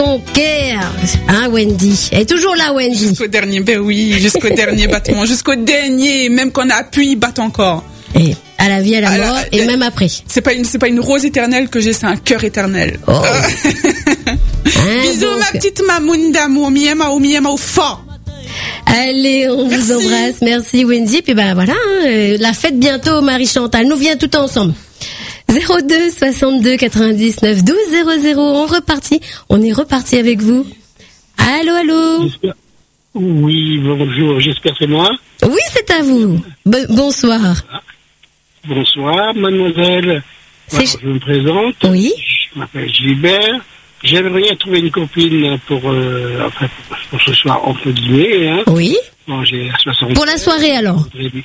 Ok, hein Wendy. Elle est toujours là, Wendy. Jusqu'au dernier, jusqu'au dernier battement, jusqu'au dernier, même quand on appuie, ils battent encore. Et à la vie, à la mort, et même après. C'est pas une rose éternelle que j'ai, c'est un cœur éternel. Oh. Bisous, ma petite mamoune d'amour, miema ou fort. Allez, on vous embrasse. Merci Wendy. Et puis voilà, la fête bientôt, Marie-Chantal. Nous vient tout ensemble. 02 62 99 12 00. On est reparti avec vous. Allô. Oui, bonjour. J'espère que c'est moi. Oui, c'est à vous. Bonsoir. Bonsoir, mademoiselle. Alors, je me présente. Oui. Je m'appelle Gilbert. J'aimerais bien trouver une copine pour ce soir, entre guillemets. Hein. Oui. Bon, j'ai 60 pour la soirée, alors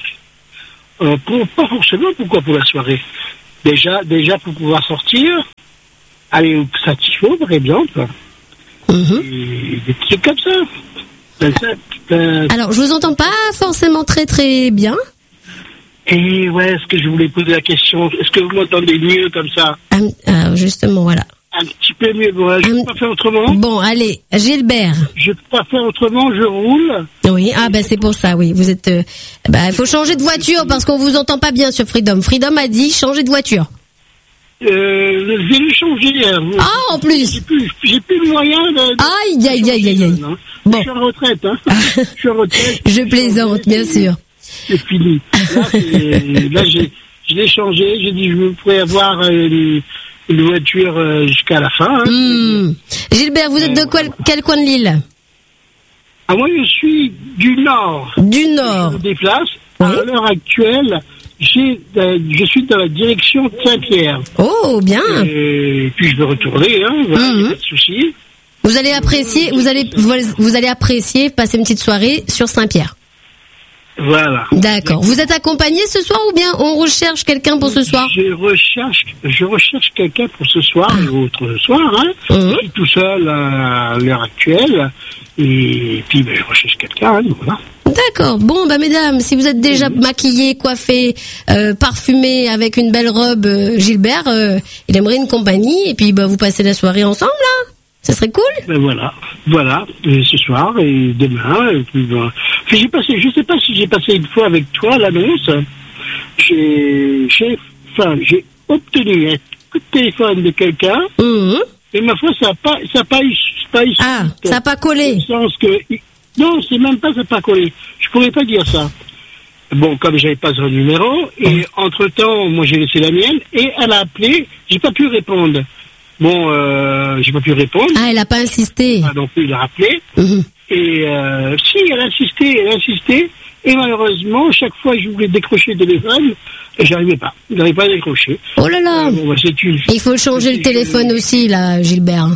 pas forcément. Pourquoi pour la soirée? Déjà, pour pouvoir sortir, aller au Satifo, par exemple. Et des trucs comme ça. Alors, je vous entends pas forcément très très bien. Et ouais, est-ce que je voulais poser la question? Est-ce que vous m'entendez mieux comme ça? Justement, voilà. Un petit peu mieux, bon, je ne peux pas faire autrement. Bon, allez, Gilbert. Je ne peux pas faire autrement, je roule. Oui, c'est pour ça, oui. Vous êtes. Il faut changer de voiture parce qu'on vous entend pas bien sur Freedom. Freedom a dit changer de voiture. Je vais le changer. En plus. J'ai plus le moyen de. Aïe. Bon. Je suis en retraite, hein. Je suis en retraite. Je plaisante, bien sûr. C'est fini. Là, je l'ai changé. J'ai dit, je pourrais avoir une voiture jusqu'à la fin. Hein. Gilbert, vous êtes de quel coin de l'île? Moi, je suis du Nord. Du Nord. Je me déplace. Oui. À l'heure actuelle, je suis dans la direction de Saint-Pierre. Oh, bien. Et puis, je vais retourner. Hein, voilà, pas de souci. Vous allez apprécier, vous allez apprécier passer une petite soirée sur Saint-Pierre. Voilà. D'accord. Vous êtes accompagné ce soir ou bien on recherche quelqu'un pour ce soir? Je recherche quelqu'un pour ce soir et autre soir. Hein. Je suis tout seul à l'heure actuelle et puis je recherche quelqu'un. Hein, voilà. D'accord. Bon, mesdames, si vous êtes déjà maquillées, coiffées, parfumées avec une belle robe, Gilbert, il aimerait une compagnie et puis vous passez la soirée ensemble là. Ça serait cool. Voilà, ce soir et demain. Et puis, je sais pas si j'ai passé une fois avec toi l'annonce. J'ai obtenu un coup de téléphone de quelqu'un. Et ma foi, ça n'a pas eu. Ça n'a pas collé. Non, c'est même pas ça n'a pas collé. Je pourrais pas dire ça. Bon, comme j'avais pas son numéro, et entre-temps, moi j'ai laissé la mienne, et elle a appelé, j'ai pas pu répondre. Bon, j'ai pas pu répondre. Elle a pas insisté. Donc il a rappelé. Et si, elle a insisté. Et malheureusement, chaque fois que je voulais décrocher le téléphone, j'arrivais pas. Je n'arrivais pas à décrocher. Oh là là. Il faut changer le téléphone aussi, là, Gilbert.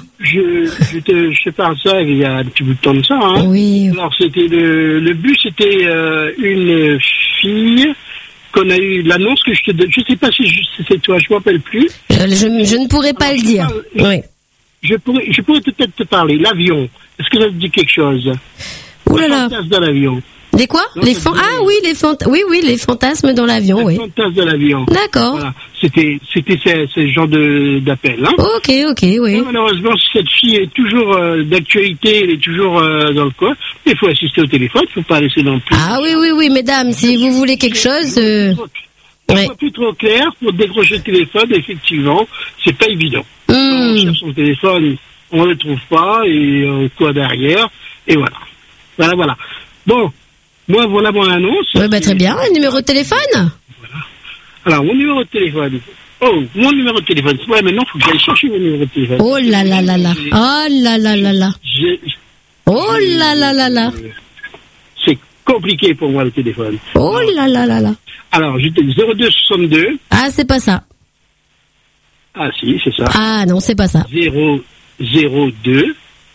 Je te parle ça il y a un petit bout de temps de ça. Hein. Oui. Alors c'était le but, c'était une fille qu'on a eu l'annonce que je te donne. Je sais pas si c'est toi, je ne m'appelle plus. Je ne pourrais pas le dire. Oui. Je pourrais peut-être te parler. L'avion. Est-ce que ça te dit quelque chose? Ouh là là. Fantasme dans l'avion. Les quoi? Les fantasmes dans l'avion, oui. Les fantasmes de l'avion. D'accord. Voilà. C'était ce genre d'appel, hein. Ok, oui. Et malheureusement, cette fille est toujours d'actualité, elle est toujours dans le coin. Il faut assister au téléphone, il ne faut pas laisser non plus. Ah oui, mesdames, si vous voulez quelque chose... C'est plus trop clair pour décrocher le téléphone, effectivement, c'est pas évident. On cherche son téléphone, on ne le trouve pas, et quoi derrière, et voilà. Voilà. Bon, moi, voilà mon annonce. Oui, très bien. Un numéro de téléphone? Voilà. Alors, mon numéro de téléphone. Oh, mon numéro de téléphone. Ouais, maintenant, il faut que j'aille chercher mon numéro de téléphone. Oh là là là là. Oh là là là là. Oh là là là là. C'est compliqué pour moi, le téléphone. Oh là là là là. Alors, j'étais 0262. Ah, c'est pas ça. Ah, si, c'est ça. Ah, non, c'est pas ça. 002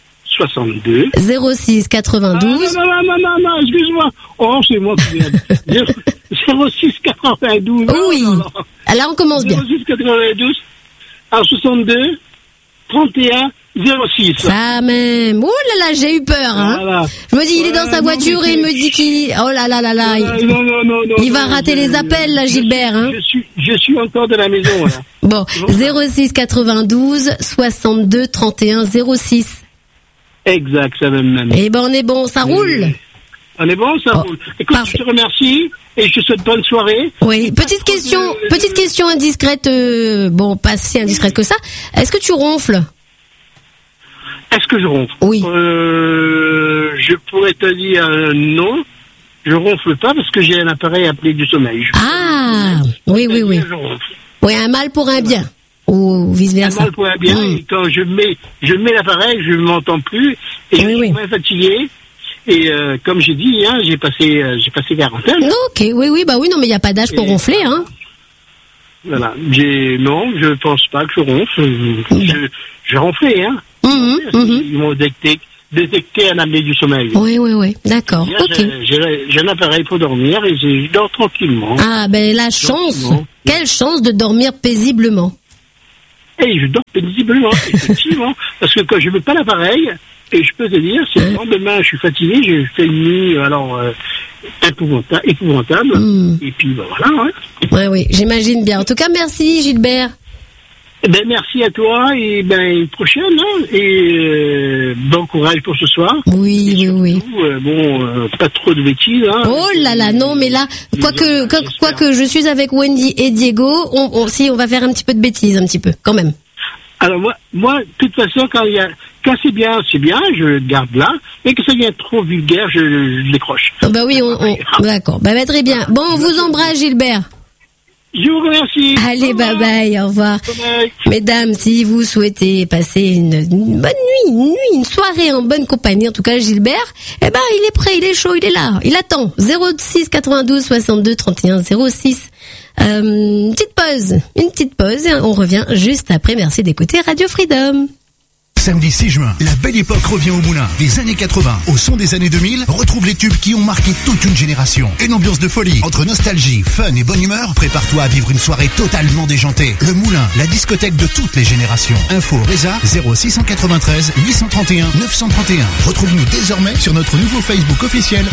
62 06 92. Non, excuse-moi. Oh, c'est moi qui viens. 06 92. Oui. Là, on commence bien. 06 92. Alors, 62 31 06. Ça même. Oh là là, j'ai eu peur, hein. Voilà. Je me dis, il est dans sa voiture et il me dit qu'il... Oh là là là là. Non. Il va rater les appels, là, Gilbert, hein. Je suis encore de la maison, là. Bon, 06 92 62 31 06. Exact, ça même. Eh ben, on est bon, ça roule. On est bon, ça roule. Écoute, parfait. je te remercie et je te souhaite bonne soirée. Oui, petite question indiscrète, bon, pas si indiscrète que ça. Est-ce que tu ronfles? Est-ce que je ronfle? Oui. Je pourrais te dire non. Je ronfle pas parce que j'ai un appareil appelé du sommeil. Ah, oui. Je ronfle. Oui, un mal pour un bien. Ou vice-versa. Un mal pour un bien. Et quand je mets l'appareil, je ne m'entends plus et je suis moins fatigué. Et comme j'ai dit, hein, j'ai passé quarantaine. Ok, oui, bah oui, non, mais il n'y a pas d'âge pour ronfler, hein. Voilà. Non, je pense pas que je ronfle. Je ronflais, hein. Ils m'ont détecté un apnée du sommeil. Oui, d'accord. Bien, ok. J'ai un appareil pour dormir et je dors tranquillement. Ah, ben la chance. Quelle chance de dormir paisiblement. Et je dors paisiblement, effectivement. Parce que quand je mets pas l'appareil, et je peux te dire, si le lendemain je suis fatigué, je fais une nuit épouvantable. Et puis voilà. Hein. Oui, j'imagine bien. En tout cas, merci Gilbert. Merci à toi et une prochaine. Hein, et bon courage pour ce soir. Oui. Pas trop de bêtises. Hein. Oh là, non, mais là, quoique je suis avec Wendy et Diego, on va faire un petit peu de bêtises, un petit peu, quand même. Alors moi, de toute façon, quand c'est bien, je garde là, mais que ça devient trop vulgaire, je décroche. Bah oui, d'accord. Bah très bien. Bon, on vous embrasse, Gilbert. Je vous remercie. Allez, bye bye, au revoir. Bye. Mesdames, si vous souhaitez passer une bonne nuit, une soirée en bonne compagnie, en tout cas Gilbert, il est prêt, il est chaud, il est là, il attend. 06 92 62 31 06. Une petite pause, et on revient juste après. Merci d'écouter Radio Freedom. Samedi 6 juin, la belle époque revient au Moulin. Des années 80 au son des années 2000, retrouve les tubes qui ont marqué toute une génération. Une ambiance de folie, entre nostalgie, fun et bonne humeur, prépare-toi à vivre une soirée totalement déjantée. Le Moulin, la discothèque de toutes les générations. Info Reza 0693 831 931. Retrouve-nous désormais sur notre nouveau Facebook officiel